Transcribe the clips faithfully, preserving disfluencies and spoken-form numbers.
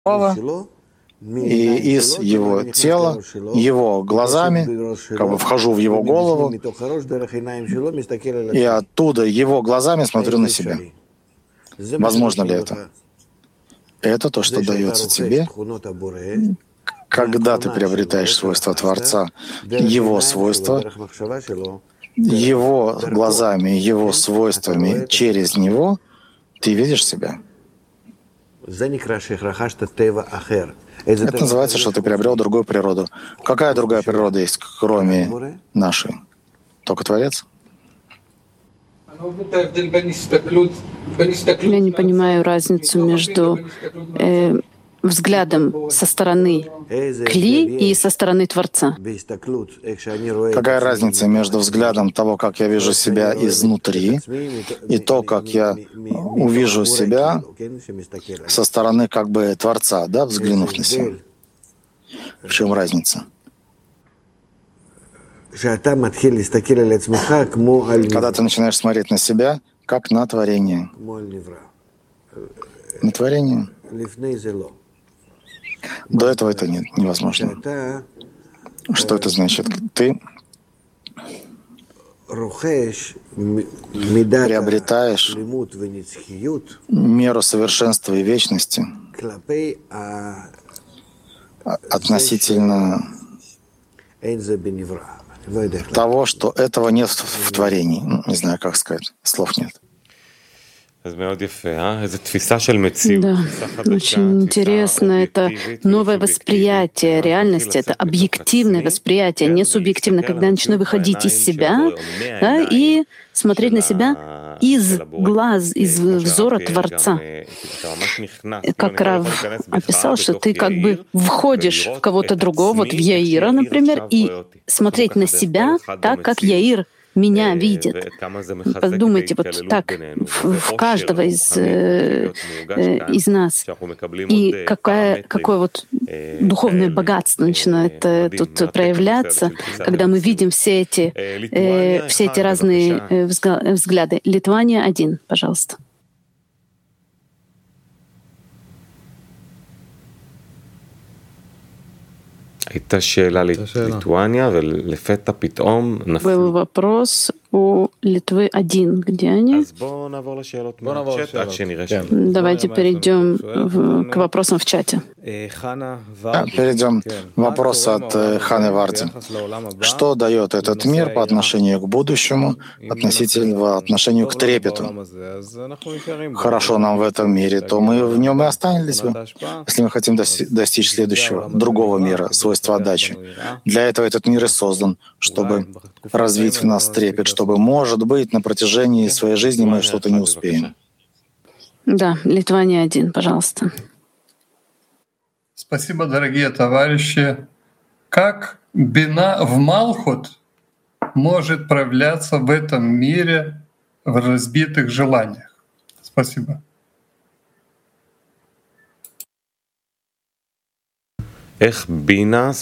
и из его тела, его глазами, как бы вхожу в его голову, и оттуда его глазами смотрю на себя. Возможно ли это? Это то, что дается тебе, когда ты приобретаешь свойства Творца, его свойства, его глазами, его свойствами через него ты видишь себя. Это называется, что ты приобрел другую природу. Какая другая природа есть, кроме нашей? Только Творец? Я не понимаю разницу между э, взглядом со стороны Кли и со стороны Творца. Какая разница между взглядом того, как я вижу себя изнутри, и то, как я увижу себя со стороны как бы Творца, да, взглянув на себя? В чем разница? Когда ты начинаешь смотреть на себя, как на творение. На творение. До этого это не, невозможно. Что это значит? Ты приобретаешь меру совершенства и вечности относительно того, что этого нет в творении. Не знаю, как сказать. Слов нет. Да, очень интересно. Это новое восприятие реальности, это объективное восприятие, не субъективное, когда я начну выходить из себя, да, и смотреть на себя из глаз, из взора Творца. Как Рав описал, что ты как бы входишь в кого-то другого, вот в Яира, например, и смотреть на себя так, как Яир меня видит. Подумайте, вот так, в, в каждого из, э, э, из нас. И какое, какое вот духовное богатство начинает э, тут проявляться, когда мы видим все эти, э, все эти разные э, взгляды. Литвания один, пожалуйста. Был вопрос у Литвы один. Где они? Давайте перейдем в, к вопросам в чате. Да, перейдем. Вопрос от э, Ханы Варди. Что дает этот мир по отношению к будущему, относительно по отношению к трепету? Хорошо нам в этом мире, то мы в нем и останемся бы. Если мы хотим достичь следующего, другого мира, свойства отдачи. Для этого этот мир и создан, чтобы развить в нас трепет, чтобы, может быть, на протяжении своей жизни мы что-то не успеем. Да, Литвания один, пожалуйста. Спасибо, дорогие товарищи. Как бина в Малхут может проявляться в этом мире в разбитых желаниях? Спасибо. Как Бина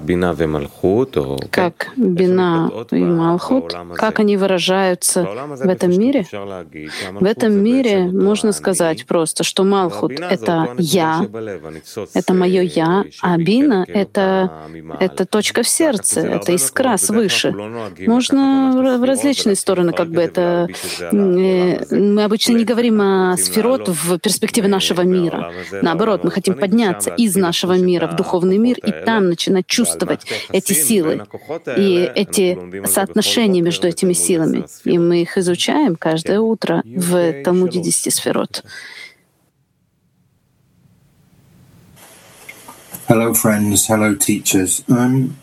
и Малхут, как они выражаются в этом мире? В этом мире можно сказать просто, что Малхут — это «я», это мое «я», а Бина — это, это точка в сердце, это искра свыше. Можно в различные стороны как бы это... Мы обычно не говорим о сферот в перспективе нашего мира. Наоборот, мы хотим подняться из нашего мира в духовный мир и там начинать чувствовать эти силы и эти соотношения между этими силами. И мы их изучаем каждое утро в Талмуде десяти сферот. Hello, friends. Hello, teachers. Um,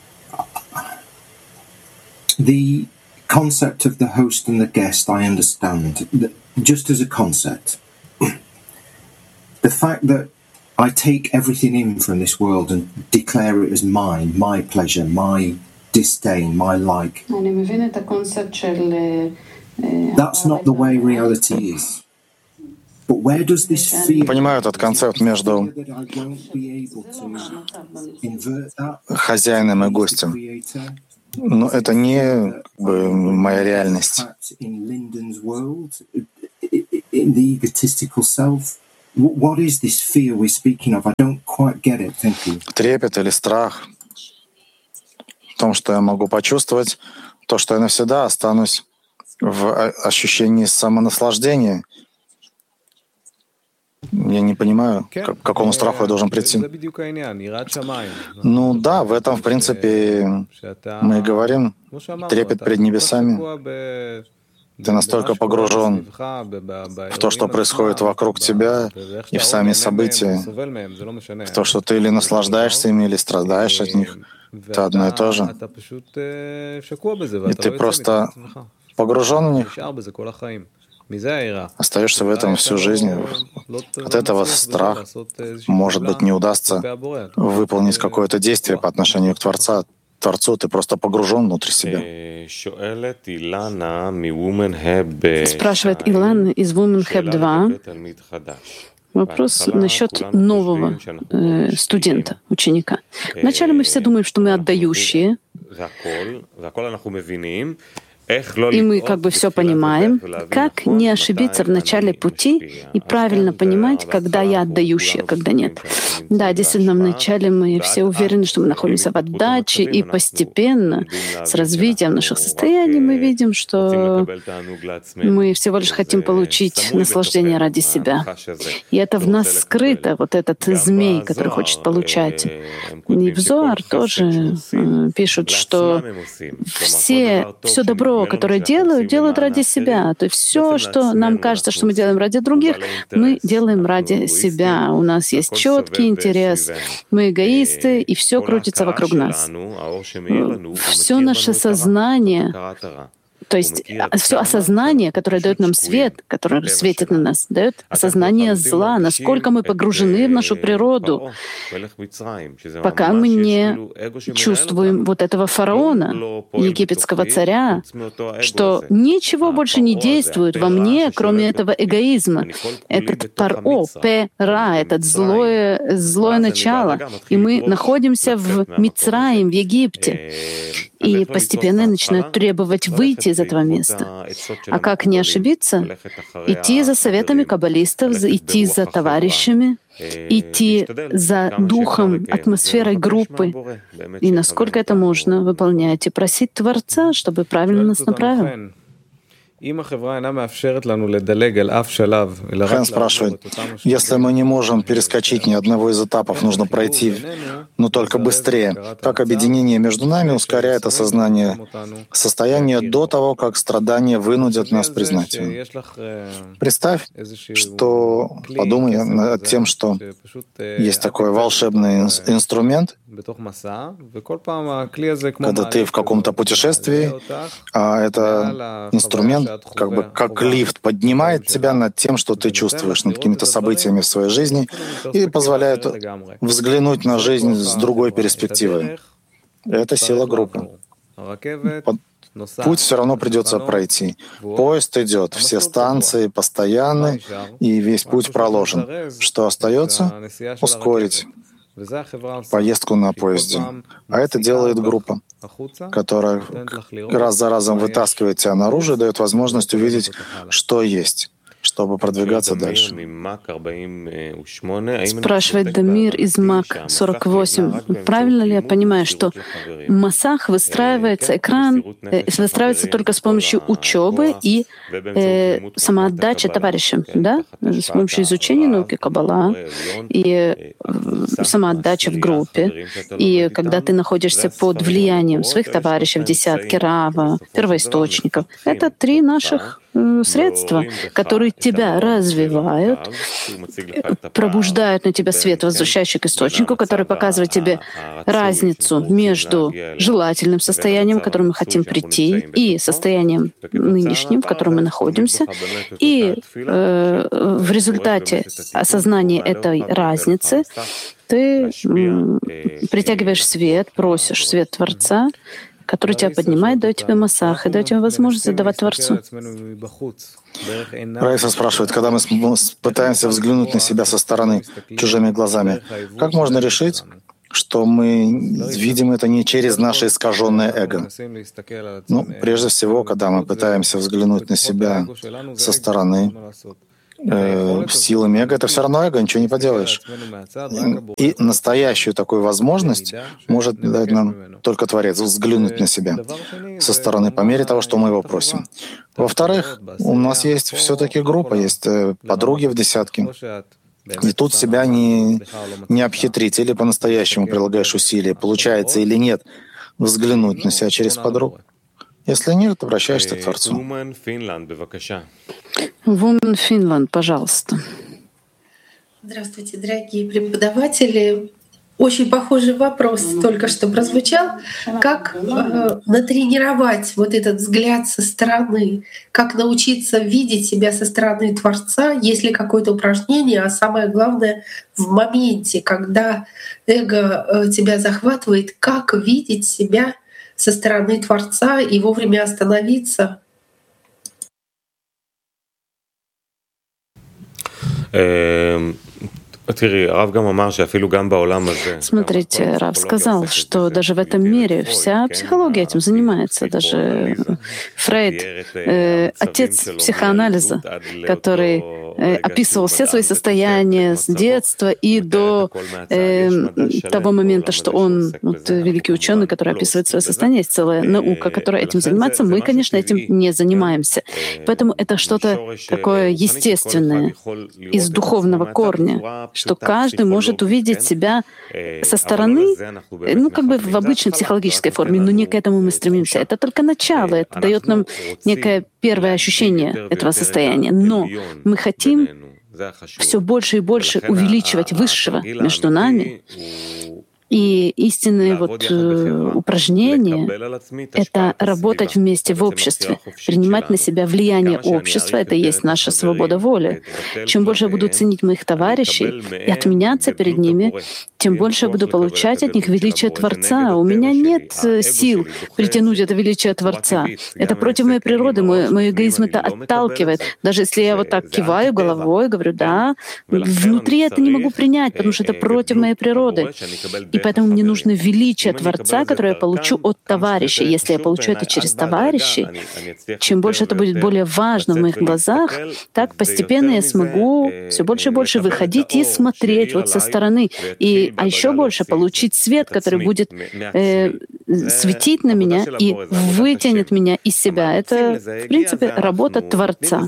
the concept of the host and the guest, I understand, just as a concept. The fact that I take everything in from this world and declare it as mine, my pleasure, my disdain, my like. That's not the way reality is. But where does this feel? Понимаю этот концепт между хозяином и гостем. Но это не как бы, моя реальность. What is this fear we're speaking of? I don't quite get it. Thank you. Трепет или страх в том, что я могу почувствовать, то, что я навсегда останусь в ощущении самонаслаждения. Я не понимаю, к какому страху я должен прийти. Ну да, в этом, в принципе, мы и говорим. Трепет перед небесами. Ты настолько погружен в то, что происходит вокруг тебя, и в сами события, в то, что ты или наслаждаешься ими, или страдаешь от них. Это одно и то же. И ты просто погружен в них, остаешься в этом всю жизнь. От этого страх, может быть, не удастся выполнить какое-то действие по отношению к Творцу. Творцу, ты просто погружен внутрь себя. Спрашивает Илана из Womenhab два. Вопрос насчет нового э, студента, ученика. Вначале мы все думаем, что мы отдающие, и мы как бы все понимаем, как не ошибиться в начале пути и правильно понимать, когда я отдающий, а когда нет. Да, действительно, вначале мы все уверены, что мы находимся в отдаче, и постепенно, с развитием наших состояний, мы видим, что мы всего лишь хотим получить наслаждение ради себя. И это в нас скрыто, вот этот змей, который хочет получать. И в Зоар тоже э, пишут, что все, все добро, которые делают, делают ради себя. То есть все, что нам кажется, что мы делаем ради других, мы делаем ради себя. У нас есть четкий интерес. Мы эгоисты, и все крутится вокруг нас. Все наше сознание, то есть все осознание, которое дает нам свет, которое светит на нас, дает осознание зла, насколько мы погружены в нашу природу, пока мы не чувствуем вот этого фараона, египетского царя, что ничего больше не действует во мне, кроме этого эгоизма. Этот паро, пера, этот злое, злое начало. И мы находимся в Мицраим, в Египте. И постепенно начинают требовать выйти из этого места. А как не ошибиться? Идти за советами каббалистов, идти за товарищами, идти за духом, атмосферой группы. И насколько это можно выполнять. И просить Творца, чтобы правильно нас направил. Хэн спрашивает, если мы не можем перескочить ни одного из этапов, нужно пройти, но только быстрее, как объединение между нами ускоряет осознание состояния до того, как страдания вынудят нас признать его. Представь, что подумай над тем, что есть такой волшебный инструмент, когда ты в каком-то путешествии, а это инструмент, как бы как лифт, поднимает тебя над тем, что ты чувствуешь, над какими-то событиями в своей жизни и позволяет взглянуть на жизнь с другой перспективы. Это сила группы. Путь все равно придется пройти. Поезд идет, все станции постоянны, и весь путь проложен. Что остается? Ускорить поездку на поезде. А это делает группа, которая раз за разом вытаскивает тебя наружу и дает возможность увидеть, что есть, чтобы продвигаться дальше. Спрашивает Дамир из МАК сорок восемь. Правильно ли я понимаю, что массах выстраивается, экран э, выстраивается только с помощью учебы и э, самоотдачи товарищам, да? С помощью изучения науки Каббала и э, самоотдачи в группе. И когда ты находишься под влиянием своих товарищей, десятки, Рава, первоисточников, это три наших средства, которые тебя развивают, пробуждают на тебя свет, возвращающий к источнику, который показывает тебе разницу между желательным состоянием, к которому мы хотим прийти, и состоянием нынешним, в котором мы находимся. И э, в результате осознания этой разницы ты м, притягиваешь свет, просишь свет Творца, который тебя поднимает, дает тебе массах и дает тебе возможность задавать Творцу. Раиса спрашивает, когда мы пытаемся взглянуть на себя со стороны чужими глазами, как можно решить, что мы видим это не через наше искаженное эго? Ну, прежде всего, когда мы пытаемся взглянуть на себя со стороны, э, силами эго, это все равно эго, ничего не поделаешь. И настоящую такую возможность может дать нам только Творец, взглянуть на себя со стороны по мере того, что мы его просим. Во-вторых, у нас есть все-таки группа, есть подруги в десятке. И тут себя не, не обхитрить, или по-настоящему прилагаешь усилия, получается или нет, взглянуть на себя через подругу. Если нет, обращаешься к Творцу. Woman Finland, пожалуйста. Здравствуйте, дорогие преподаватели. Очень похожий вопрос только что прозвучал. Как э, натренировать вот этот взгляд со стороны? Как научиться видеть себя со стороны Творца? Есть ли какое-то упражнение? А самое главное, в моменте, когда эго э, тебя захватывает, как видеть себя со стороны Творца и вовремя остановиться? Смотрите, Рав сказал, что даже в этом мире вся психология этим занимается. Даже Фрейд, э, отец психоанализа, который э, описывал все свои состояния с детства и до э, того момента, что он, вот, великий ученый, который описывает свое состояние, есть целая наука, которая этим занимается. Мы, конечно, этим не занимаемся. Поэтому это что-то такое естественное из духовного корня, что каждый может увидеть себя со стороны, ну, как бы в обычной психологической форме, но не к этому мы стремимся. Это только начало, это дает нам некое первое ощущение этого состояния. Но мы хотим все больше и больше увеличивать высшего между нами. И истинное вот, э, упражнение — это работать вместе в обществе, принимать на себя влияние общества — это и есть наша свобода воли. Чем больше я буду ценить моих товарищей и отменяться перед ними, тем больше я буду получать от них величие Творца. У меня нет сил притянуть это величие Творца. Это против моей природы, мой, мой эгоизм это отталкивает. Даже если я вот так киваю головой, говорю «да», внутри это не могу принять, потому что это против моей природы. И поэтому мне нужно величие Творца, которое я получу от товарищей. Если я получу это через товарищей, чем больше это будет более важно в моих глазах, так постепенно я смогу все больше и больше выходить и смотреть вот со стороны. И, а еще больше получить свет, который будет э, светить на меня и вытянет меня из себя. Это, в принципе, работа Творца.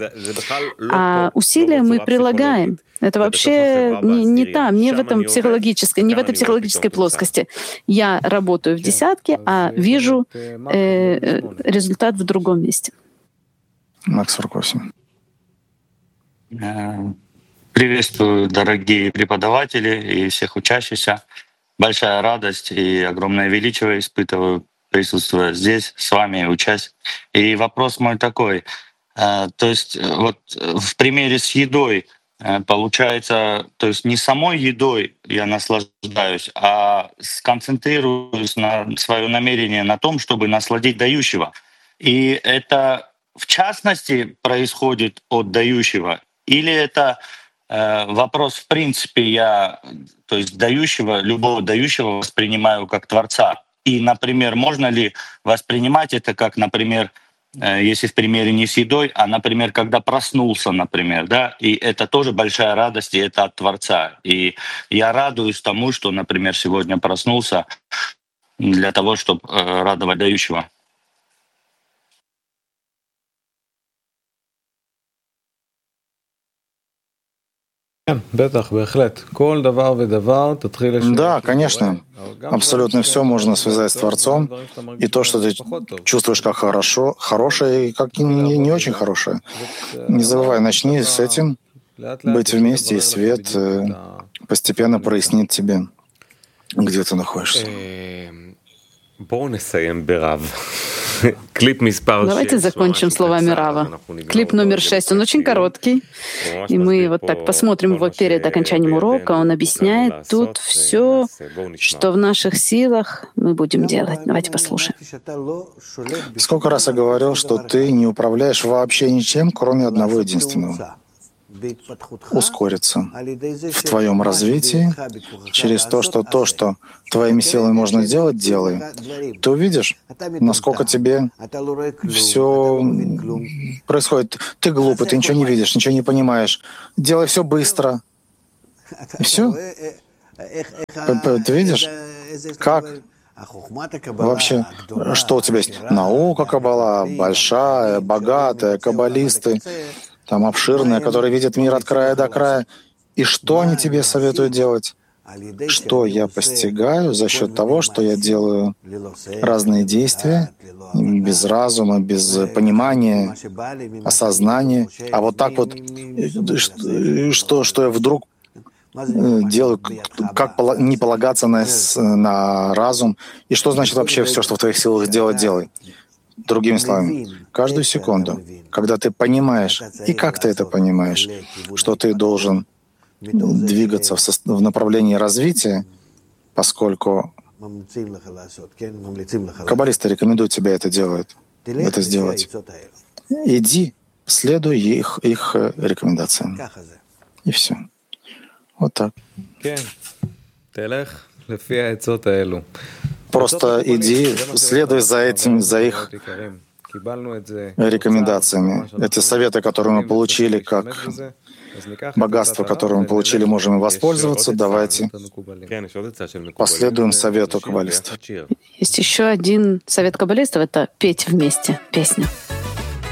А усилия мы прилагаем. Это вообще не, не там, не в этом психологической, не в этой психологической плоскости. Я работаю в десятке, а вижу э, результат в другом месте. Макс сорок восемь. Приветствую, дорогие преподаватели и всех учащихся. Большая радость и огромное величие испытываю, присутствуя здесь, с вами, учась. И вопрос мой такой. То есть вот в примере с едой, получается, то есть не самой едой я наслаждаюсь, а сконцентрируюсь на свое намерение на том, чтобы насладить дающего. И это в частности происходит от дающего, или это э, вопрос в принципе я, то есть дающего, любого дающего воспринимаю как Творца. И, например, можно ли воспринимать это как, например, если в примере не с едой, а, например, когда проснулся, например, да, и это тоже большая радость, и это от Творца. И я радуюсь тому, что, например, сегодня проснулся для того, чтобы радовать дающего. Да, конечно. Абсолютно все можно связать с Творцом. И то, что ты чувствуешь как хорошо, хорошее и как не, не очень хорошее. Не забывай, начни с этим, быть вместе, и свет постепенно прояснит тебе, где ты находишься. Давайте закончим словами Рава. Клип номер шесть, он очень короткий, и мы вот так посмотрим его перед окончанием урока. Он объясняет тут все, что в наших силах мы будем делать. Давайте послушаем. Сколько раз я говорил, что ты не управляешь вообще ничем, кроме одного единственного. ускорится в твоем развитии через то, что то, что твоими силами можно делать, делай. Ты увидишь, насколько тебе все происходит. Ты глупый, ты ничего не видишь, ничего не понимаешь. Делай все быстро. И все. Ты видишь, как вообще, что у тебя есть? Наука Каббала, большая, богатая, каббалисты, там обширная, которые видят мир от края до края. И что они тебе советуют делать? Что я постигаю за счет того, что я делаю разные действия без разума, без понимания, осознания. А вот так вот, что, что я вдруг делаю, как не полагаться на, на разум, и что значит вообще все, что в твоих силах сделать, делай. Другими словами, каждую секунду, когда ты понимаешь, и как ты это понимаешь, что ты должен двигаться в, со... в направлении развития, поскольку каббалисты рекомендуют тебе это делать, это сделать. Иди, следуй их, их рекомендациям. И все. Вот так. Просто иди, следуй за этим, за их рекомендациями. Эти советы, которые мы получили, как богатство, которое мы получили, можем и воспользоваться. Давайте последуем совету каббалистов. Есть еще один совет каббалистов — это петь вместе песню.